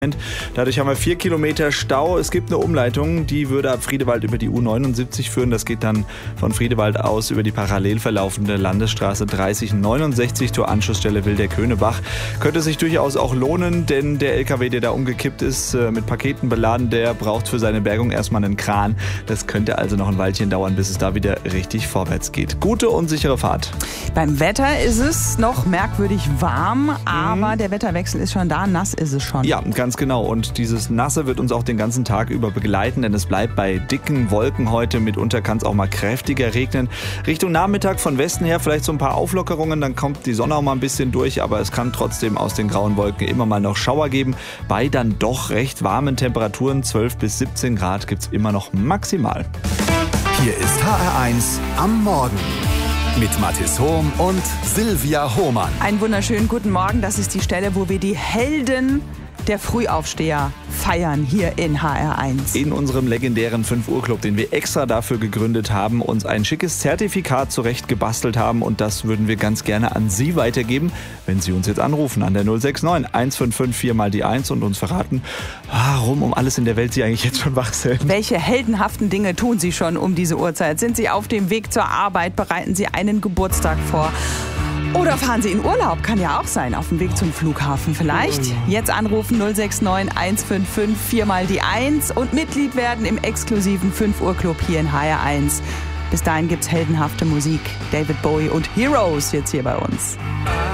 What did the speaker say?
Dadurch haben wir 4 Kilometer Stau. Es gibt eine Umleitung, die würde ab Friedewald über die U79 führen. Das geht dann von Friedewald aus über die parallel verlaufende Landesstraße 3069 zur Anschlussstelle Wilder-Könebach. Könnte sich durchaus auch lohnen, denn der LKW, der da umgekippt ist, mit Paketen beladen, der braucht für seine Bergung erstmal einen Kran. Das könnte also noch ein Weilchen dauern, bis es da wieder richtig vorwärts geht. Gute und sichere Fahrt. Beim Wetter ist es noch merkwürdig warm, aber der Wetterwechsel ist schon da, nass ist es schon. Ja, ganz genau. Und dieses Nasse wird uns auch den ganzen Tag über begleiten, denn es bleibt bei dicken Wolken heute. Mitunter kann es auch mal kräftiger regnen. Richtung Nachmittag von Westen her vielleicht so ein paar Auflockerungen, dann kommt die Sonne auch mal ein bisschen durch, aber es kann trotzdem aus den grauen Wolken immer mal noch Schauer geben. Bei dann doch recht warmen Temperaturen, 12 bis 17 Grad gibt es immer noch maximal. Hier ist HR1 am Morgen mit Mathis Hohm und Silvia Hohmann. Einen wunderschönen guten Morgen. Das ist die Stelle, wo wir die Helden der Frühaufsteher feiern hier in HR1. In unserem legendären 5-Uhr-Club, den wir extra dafür gegründet haben, uns ein schickes Zertifikat zurecht gebastelt haben und das würden wir ganz gerne an Sie weitergeben, wenn Sie uns jetzt anrufen an der 069 155 4 mal die 1 und uns verraten, warum um alles in der Welt Sie eigentlich jetzt schon wach sind. Welche heldenhaften Dinge tun Sie schon um diese Uhrzeit? Sind Sie auf dem Weg zur Arbeit? Bereiten Sie einen Geburtstag vor? Oder fahren Sie in Urlaub, kann ja auch sein, auf dem Weg zum Flughafen vielleicht. Jetzt anrufen 069 155 4 mal die 1 und Mitglied werden im exklusiven 5-Uhr-Club hier in HR1. Bis dahin gibt's heldenhafte Musik. David Bowie und Heroes jetzt hier bei uns.